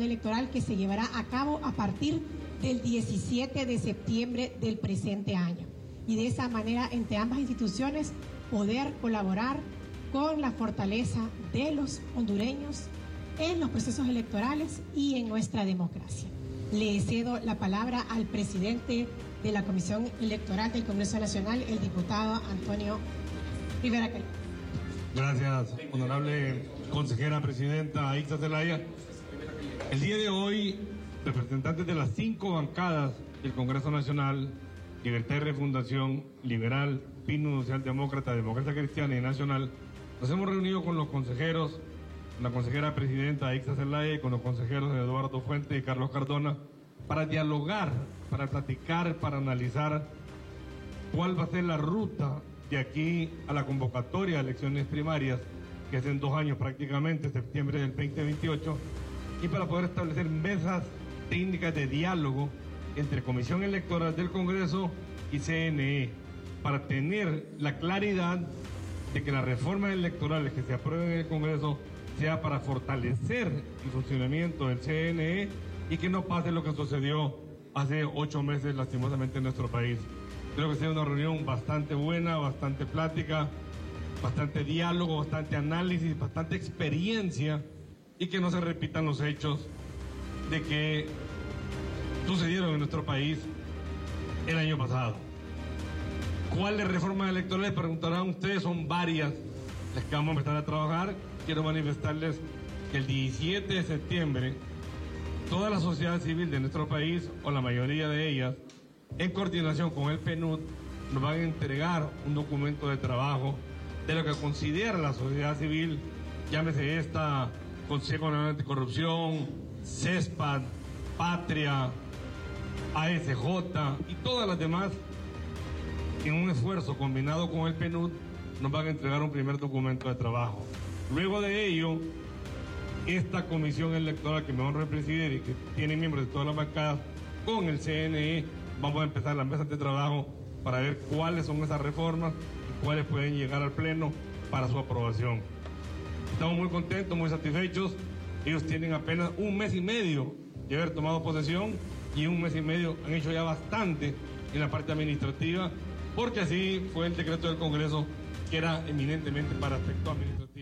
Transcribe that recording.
electoral que se llevará a cabo a partir del 17 de septiembre del presente año. Y de esa manera, entre ambas instituciones, poder colaborar con la fortaleza de los hondureños en los procesos electorales y en nuestra democracia. Le cedo la palabra al presidente de la Comisión Electoral del Congreso Nacional, el diputado Antonio Rivera Callejo. Gracias, honorable consejera presidenta Ixta Zelaya. El día de hoy, representantes de las 5 bancadas del Congreso Nacional, Libertad y Refundación, Liberal, PINU, Socialdemócrata, Demócrata Cristiana y Nacional, nos hemos reunido con los consejeros, con la consejera presidenta Ixta Zelaya y con los consejeros Eduardo Fuente y Carlos Cardona, para dialogar, para platicar, para analizar cuál va a ser la ruta de aquí a la convocatoria de elecciones primarias, que es en 2 años prácticamente, septiembre del 2028, y para poder establecer mesas técnicas de diálogo entre Comisión Electoral del Congreso y CNE, para tener la claridad de que las reformas electorales que se aprueben en el Congreso sea para fortalecer el funcionamiento del CNE y que no pase lo que sucedió hace 8 meses lastimosamente en nuestro país. Creo que sea una reunión bastante buena, bastante plática, bastante diálogo, bastante análisis, bastante experiencia, y que no se repitan los hechos de que sucedieron en nuestro país el año pasado. ¿Cuáles reformas electorales? Preguntarán ustedes, son varias las que vamos a empezar a trabajar. Quiero manifestarles que el 17 de septiembre toda la sociedad civil de nuestro país, o la mayoría de ellas, en coordinación con el PNUD, nos van a entregar un documento de trabajo de lo que considera la sociedad civil, llámese esta Consejo Nacional Anticorrupción, CESPAD, Patria, ASJ y todas las demás. En un esfuerzo combinado con el PNUD nos van a entregar un primer documento de trabajo. Luego de ello, esta comisión electoral que me honra presidir y que tiene miembros de todas las bancadas, con el CNE, vamos a empezar las mesas de trabajo para ver cuáles son esas reformas y cuáles pueden llegar al Pleno para su aprobación. Estamos muy contentos, muy satisfechos. Ellos tienen apenas 1 mes y medio de haber tomado posesión, y en 1 mes y medio han hecho ya bastante en la parte administrativa, porque así fue el decreto del Congreso, que era eminentemente para aspecto administrativo.